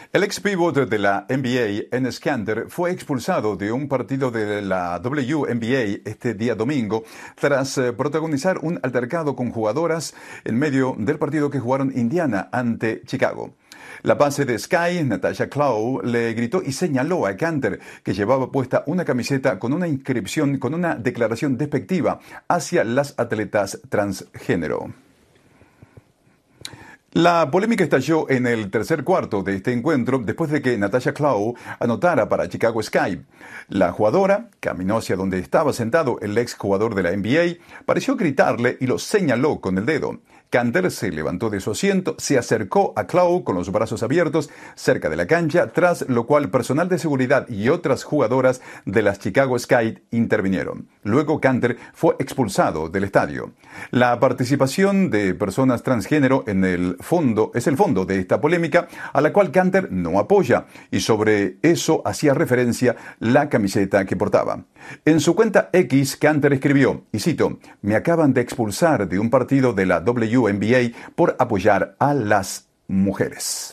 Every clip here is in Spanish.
El ex pívot de la NBA, Enes Kanter, fue expulsado de un partido de la WNBA este día domingo tras protagonizar un altercado con jugadoras en medio del partido que jugaron Indiana ante Chicago. La base de Sky, Natasha Clough, le gritó y señaló a Kanter, que llevaba puesta una camiseta con una inscripción, con una declaración despectiva hacia las atletas transgénero. La polémica estalló en el tercer cuarto de este encuentro después de que Natasha Clough anotara para Chicago Sky. La jugadora caminó hacia donde estaba sentado el ex jugador de la NBA, pareció gritarle y lo señaló con el dedo. Kanter se levantó de su asiento, se acercó a Clough con los brazos abiertos cerca de la cancha, tras lo cual personal de seguridad y otras jugadoras de las Chicago Sky intervinieron. Luego Kanter fue expulsado del estadio. La participación de personas transgénero es el fondo de esta polémica, a la cual Kanter no apoya, y sobre eso hacía referencia la camiseta que portaba. En su cuenta X, Kanter escribió, y cito, "Me acaban de expulsar de un partido de la WNBA por apoyar a las mujeres".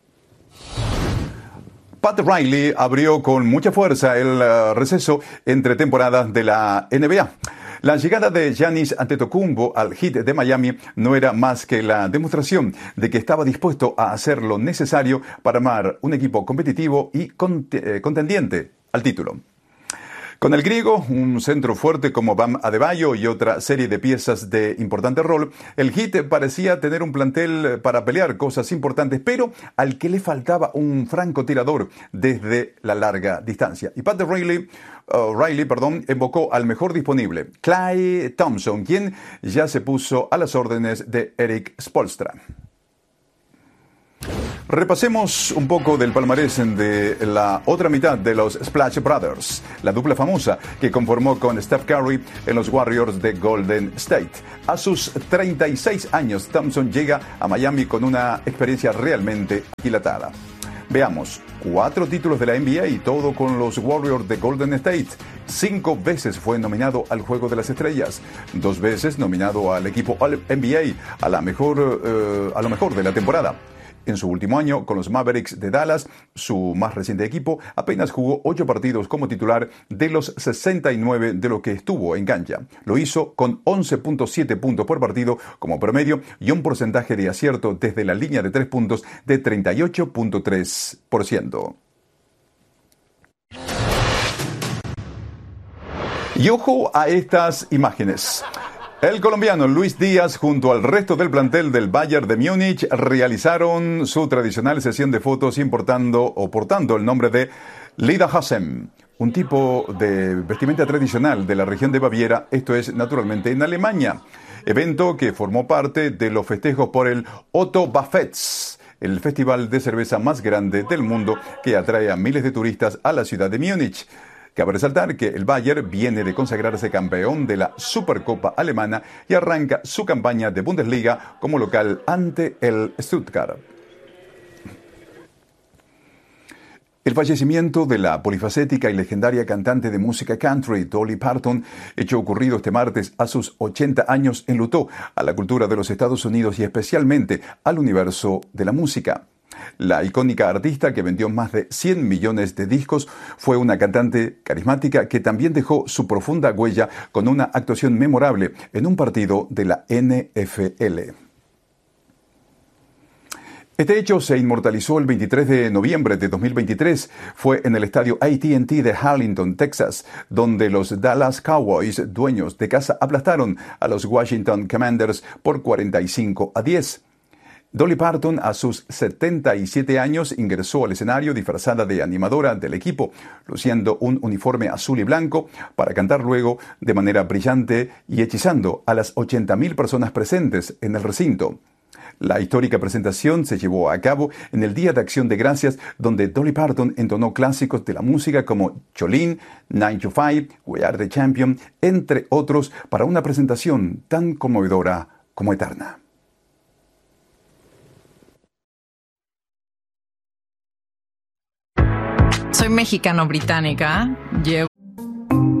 Pat Riley abrió con mucha fuerza el receso entre temporadas de la NBA. La llegada de Giannis Antetokounmpo al Heat de Miami no era más que la demostración de que estaba dispuesto a hacer lo necesario para armar un equipo competitivo y contendiente al título. Con el griego, un centro fuerte como Bam Adebayo y otra serie de piezas de importante rol, el Heat parecía tener un plantel para pelear cosas importantes, pero al que le faltaba un francotirador desde la larga distancia. Y Pat Riley invocó al mejor disponible, Klay Thompson, quien ya se puso a las órdenes de Erik Spoelstra. Repasemos un poco del palmarés de la otra mitad de los Splash Brothers, la dupla famosa que conformó con Steph Curry en los Warriors de Golden State. A sus 36 años, Thompson llega a Miami con una experiencia realmente aquilatada. Veamos, 4 títulos de la NBA y todo con los Warriors de Golden State. 5 veces fue nominado al Juego de las Estrellas. 2 veces nominado al equipo All-NBA, a lo mejor de la temporada. En su último año, con los Mavericks de Dallas, su más reciente equipo, apenas jugó 8 partidos como titular de los 69 de lo que estuvo en cancha. Lo hizo con 11.7 puntos por partido como promedio y un porcentaje de acierto desde la línea de 3 puntos de 38.3%. Y ojo a estas imágenes. El colombiano Luis Díaz junto al resto del plantel del Bayern de Múnich realizaron su tradicional sesión de fotos portando el nombre de Lederhosen, un tipo de vestimenta tradicional de la región de Baviera, esto es naturalmente en Alemania, evento que formó parte de los festejos por el Oktoberfest, el festival de cerveza más grande del mundo que atrae a miles de turistas a la ciudad de Múnich. Cabe resaltar que el Bayern viene de consagrarse campeón de la Supercopa alemana y arranca su campaña de Bundesliga como local ante el Stuttgart. El fallecimiento de la polifacética y legendaria cantante de música country Dolly Parton, hecho ocurrido este martes a sus 80 años, enlutó a la cultura de los Estados Unidos y especialmente al universo de la música. La icónica artista, que vendió más de 100 millones de discos, fue una cantante carismática que también dejó su profunda huella con una actuación memorable en un partido de la NFL. Este hecho se inmortalizó el 23 de noviembre de 2023. Fue en el estadio AT&T de Arlington, Texas, donde los Dallas Cowboys, dueños de casa, aplastaron a los Washington Commanders por 45-10. Dolly Parton, a sus 77 años, ingresó al escenario disfrazada de animadora del equipo, luciendo un uniforme azul y blanco, para cantar luego de manera brillante y hechizando a las 80.000 personas presentes en el recinto. La histórica presentación se llevó a cabo en el Día de Acción de Gracias, donde Dolly Parton entonó clásicos de la música como Jolene, 9 to 5, We Are the Champion, entre otros, para una presentación tan conmovedora como eterna. Soy mexicano-británica.